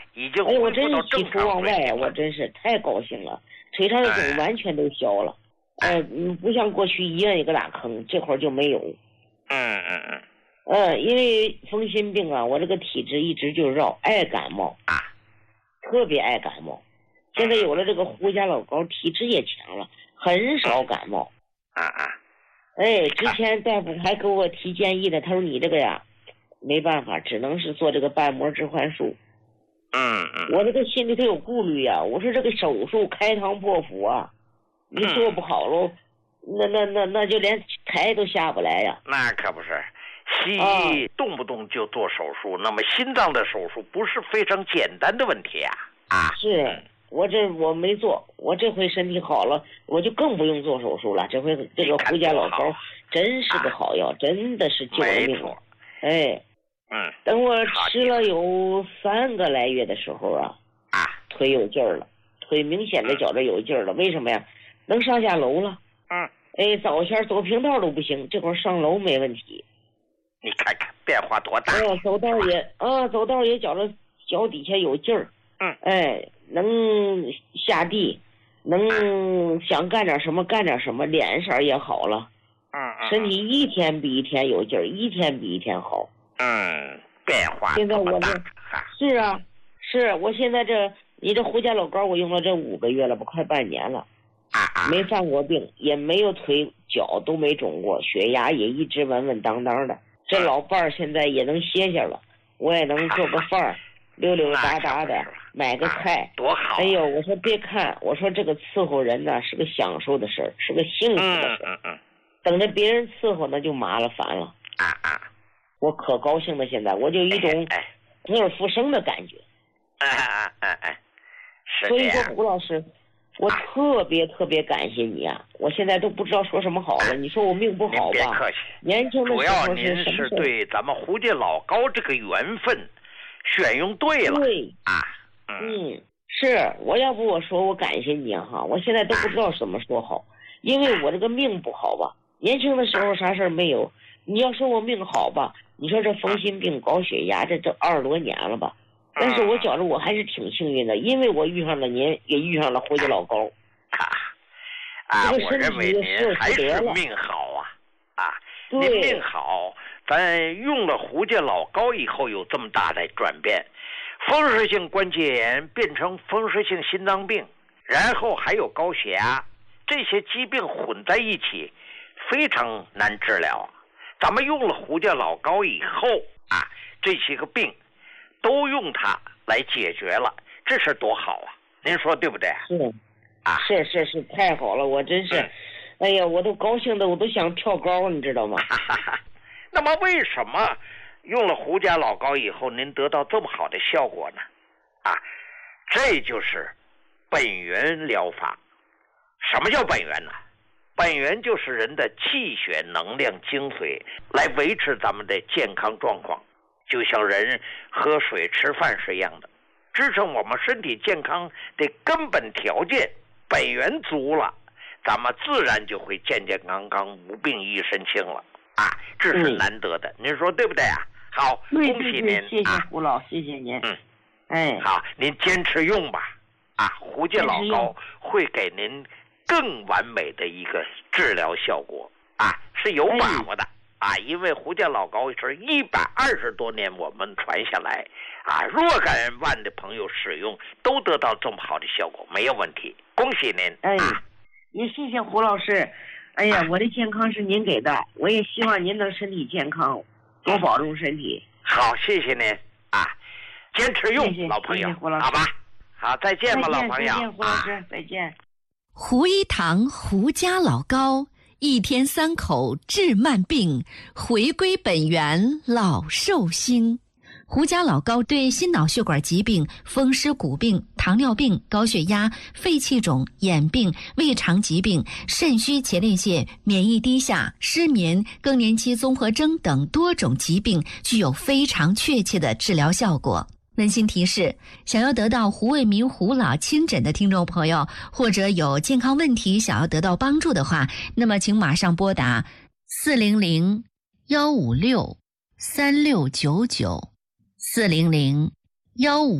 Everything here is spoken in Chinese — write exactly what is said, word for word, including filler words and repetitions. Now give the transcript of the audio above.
已经哎，我恢复到真是喜正常出望外呀！ 水平了。 我真是太高兴了，腿上的肿完全都消了。 哎、 呃，嗯，不像过去医院一个大坑，这会儿就没有。 嗯嗯嗯。 呃，因为风心病啊，我这个体质一直就绕，爱感冒啊， 特别爱感冒。现在有了这个胡家老高，体质也强了，很少感冒。 啊啊。 哎，之前大夫还给我提建议呢，他说你这个呀，没办法，只能是做这个瓣膜置换术。 嗯嗯。 我这个心里头有顾虑呀，我说这个手术开膛破腹啊，你做不好喽，嗯、那那那那就连台都下不来呀。 那可不是。西医动不动就做手术，啊、那么心脏的手术不是非常简单的问题呀！啊， 是我这我没做，我这回身体好了，我就更不用做手术了。这回这个胡家老高真是个好药，啊、真的是救了命了。哎， 嗯， 等我吃了有三个来月的时候啊， 啊， 腿有劲儿了，腿明显的觉着有劲儿了。嗯、为什么呀？能上下楼了。 嗯， 哎，早前走平道都不行，这会儿上楼没问题。 你看看变化多大！ 哦，走道也啊，走道也觉着脚底下有劲儿。 嗯， 哎，能下地，能想干点什么干点什么，脸色也好了。 嗯嗯， 身体一天比一天有劲儿，一天比一天好。 嗯，变化现在我这是啊，是我现在这你这胡家老高我用了这五个月了吧，快半年了。 啊啊， 没犯过病，也没有腿脚都没肿过，血压也一直稳稳当当的。这老伴儿现在也能歇歇了，我也能做个饭儿，溜溜达达的，买个菜， 多好！ 哎呦，我说别看，我说这个伺候人呢是个享受的事儿，是个幸福的事儿。 嗯嗯嗯。 等着别人伺候那就麻了烦了。 啊啊！ 我可高兴了，现在我就一种死而复生的感觉。 哎哎哎哎，是所以说，胡老师。我特别特别感谢你啊！我现在都不知道说什么好了。你说我命不好吧？ 别客气， 年轻的时候主要您是对咱们胡家老高这个缘分选用对了。 对啊， 嗯，嗯是我要不我说我感谢你哈，我现在都不知道怎么说好，因为我这个命不好吧。年轻的时候啥事儿没有，你要说我命好吧，你说这风心病、高血压，这这二十多年了吧。但是我觉着我还是挺幸运的，因为我遇上了您，也遇上了胡家老高。 啊，啊，我认为您还是命好啊！啊，您命好，咱用了胡家老高以后有这么大的转变，风湿性关节炎变成风湿性心脏病，然后还有高血压，这些疾病混在一起，非常难治疗。咱们用了胡家老高以后啊，这些个病。都用它来解决了，这是多好啊！您说对不对？ 是，啊，是是是，太好了，我真是，嗯、哎呀，我都高兴的，我都想跳高，你知道吗？ 那么为什么用了胡家老高以后，您得到这么好的效果呢？啊，这就是本源疗法。什么叫本源呢？本源就是人的气血、能量、精髓，来维持咱们的健康状况。就像人喝水吃饭是一样的，支撑我们身体健康的根本条件本源足了，咱们自然就会健健康康无病一身轻了啊，这是难得的、嗯、您说对不对啊？好，恭喜您， 谢谢胡老、啊、谢谢您。 嗯， 哎， 好，您坚持用吧啊，胡家老高会给您更完美的一个治疗效果啊，是有把握的、哎啊，因为胡家老高是一百二十多年我们传下来，啊，若干万的朋友使用都得到这么好的效果，没有问题，恭喜您！ 哎，也谢谢胡老师。哎呀，啊、我的健康是您给的，我也希望您能身体健康，多保重身体。 好，谢谢您啊，坚持用， 谢谢老朋友， 谢谢胡老师好吧？好，再见吧，老朋友。 再见，胡老师，啊、再见。 胡一堂胡家老高。一天三口治慢病，回归本源老寿星。胡家老高对心脑血管疾病、风湿骨病、糖尿病、高血压、肺气肿、眼病、胃肠疾病、肾虚前列腺、免疫低下、失眠、更年期综合征等多种疾病具有非常确切的治疗效果。温馨提示，想要得到胡卫民胡老亲诊的听众朋友，或者有健康问题想要得到帮助的话，那么请马上拨打四零零幺五六三六九九四零零幺五